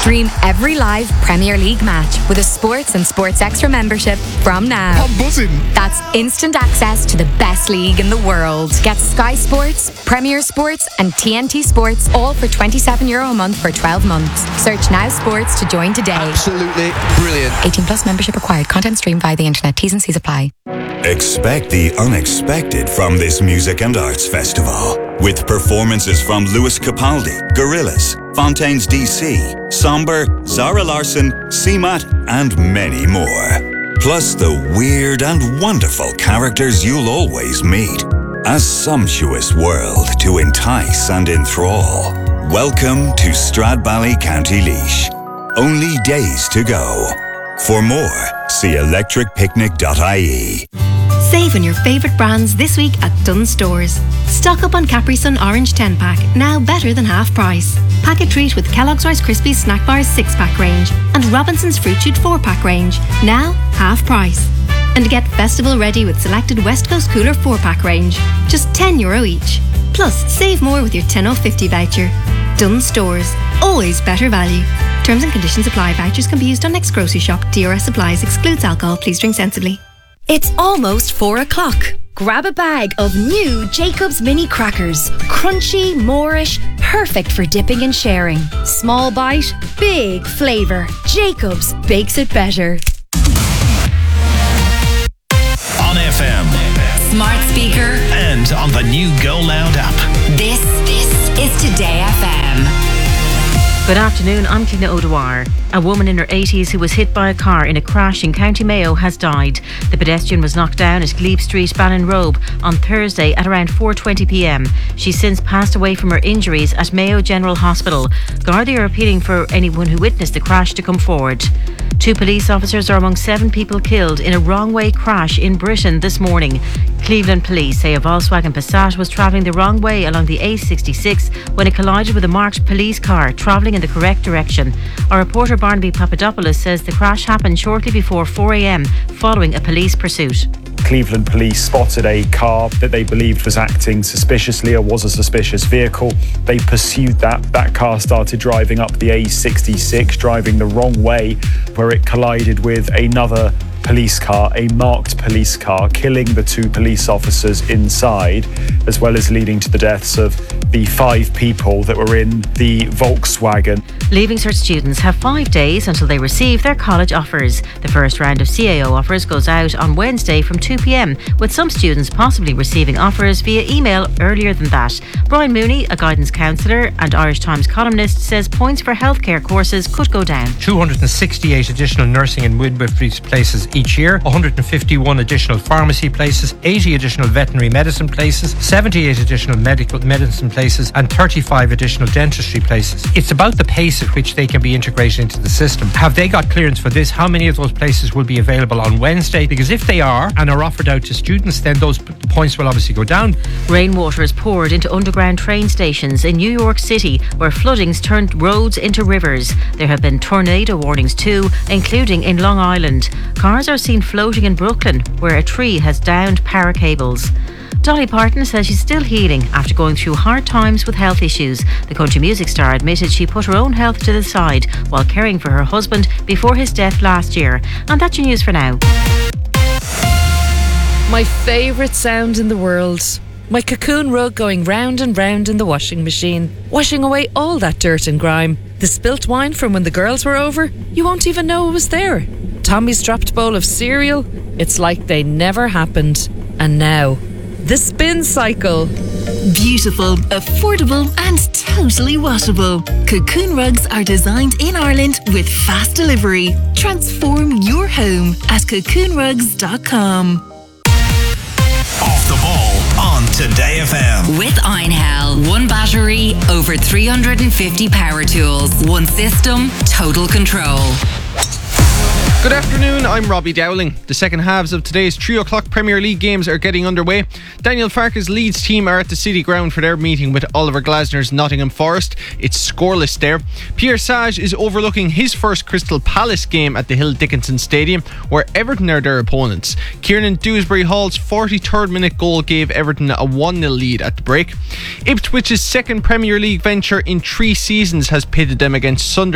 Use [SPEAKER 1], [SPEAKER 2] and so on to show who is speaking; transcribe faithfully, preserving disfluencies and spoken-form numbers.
[SPEAKER 1] Stream every live Premier League match with a Sports and Sports Extra membership from now.
[SPEAKER 2] I'm buzzing.
[SPEAKER 1] That's instant access to the best league in the world. Get Sky Sports, Premier Sports and T N T Sports all for twenty-seven euro a month for twelve months. Search Now Sports to join today.
[SPEAKER 2] Absolutely brilliant.
[SPEAKER 1] eighteen plus membership required. Content streamed via the internet. T's and C's apply.
[SPEAKER 3] Expect the unexpected from this music and arts festival, with performances from Lewis Capaldi, Gorillaz, Fontaines D C, Somber, Zara Larsson, C M A T, and many more. Plus the weird and wonderful characters you'll always meet. A sumptuous world to entice and enthrall. Welcome to Stradbally, County Laois. Only days to go. For more, see electric picnic dot I E.
[SPEAKER 4] Save on your favourite brands this week at Dunnes Stores. Stock up on Capri Sun Orange ten pack, now better than half price. Pack a treat with Kellogg's Rice Krispies Snack Bars six pack range and Robinson's Fruit Shoot four pack range, now half price. And get festival ready with selected West Coast Cooler four pack range, just ten euro each. Plus, save more with your ten off fifty voucher. Dunnes Stores, always better value. Terms and conditions apply. Vouchers can be used on next grocery shop. D R S applies. Excludes alcohol. Please drink sensibly.
[SPEAKER 5] It's almost four o'clock. Grab a bag of new Jacob's Mini Crackers. Crunchy, Moorish, perfect for dipping and sharing. Small bite, big flavour. Jacob's bakes it better.
[SPEAKER 6] On F M.
[SPEAKER 7] Smart speaker.
[SPEAKER 6] And on the new Go Loud app.
[SPEAKER 7] This, this is Today F M.
[SPEAKER 8] Good afternoon, I'm Cliona O'Dwyer. A woman in her eighties who was hit by a car in a crash in County Mayo has died. The pedestrian was knocked down at Glebe Street, Ballinrobe on Thursday at around four twenty p m. She's since passed away from her injuries at Mayo General Hospital. Gardaí are appealing for anyone who witnessed the crash to come forward. Two police officers are among seven people killed in a wrong-way crash in Britain this morning. Cleveland police say a Volkswagen Passat was travelling the wrong way along the A sixty-six when it collided with a marked police car travelling in the correct direction. Our reporter Barnaby Papadopoulos says the crash happened shortly before four a m following a police pursuit.
[SPEAKER 9] Cleveland police spotted a car that they believed was acting suspiciously or was a suspicious vehicle. They pursued that. That car started driving up the A sixty-six, driving the wrong way, where it collided with another police car, a marked police car, killing the two police officers inside, as well as leading to the deaths of the five people that were in the Volkswagen.
[SPEAKER 8] Leaving Cert students have five days until they receive their college offers. The first round of C A O offers goes out on Wednesday from two p m, with some students possibly receiving offers via email earlier than that. Brian Mooney, a guidance counsellor and Irish Times columnist, says points for healthcare courses could go down.
[SPEAKER 10] two hundred sixty-eight additional nursing and midwifery places each year, one hundred fifty-one additional pharmacy places, eighty additional veterinary medicine places, seventy-eight additional medical medicine places, and thirty-five additional dentistry places. It's about the pace at which they can be integrated into the system. Have they got clearance for this? How many of those places will be available on Wednesday? Because if they are and are offered out to students, then those p- points will obviously go down.
[SPEAKER 8] Rainwater is poured into underground train stations in New York City, where floodings turned roads into rivers. There have been tornado warnings too, including in Long Island. Cars are seen floating in Brooklyn, where a tree has downed power cables. Dolly Parton says she's still healing after going through hard times with health issues. The country music star admitted she put her own health to the side while caring for her husband before his death last year. And that's your news for now.
[SPEAKER 11] My favourite sound in the world. My cocoon rug going round and round in the washing machine, washing away all that dirt and grime. The spilt wine from when the girls were over, you won't even know it was there. Tommy's dropped bowl of cereal, it's like they never happened. And now, the spin cycle.
[SPEAKER 12] Beautiful, affordable and totally washable. Cocoon rugs are designed in Ireland with fast delivery. Transform your home at cocoon rugs dot com.
[SPEAKER 6] Off the ball on Today F M.
[SPEAKER 7] With Einhell. One battery, over three hundred fifty power tools. One system, total control.
[SPEAKER 13] Good afternoon, I'm Robbie Dowling. The second halves of today's three o'clock Premier League games are getting underway. Daniel Farke's Leeds team are at the City Ground for their meeting with Oliver Glasner's Nottingham Forest. It's scoreless there. Pierre Sage is overlooking his first Crystal Palace game at the Hill Dickinson Stadium, where Everton are their opponents. Kieran Dewsbury Hall's forty-third minute goal gave Everton a one nil lead at the break. Ipswich's second Premier League venture in three seasons has pitted them against Sunderland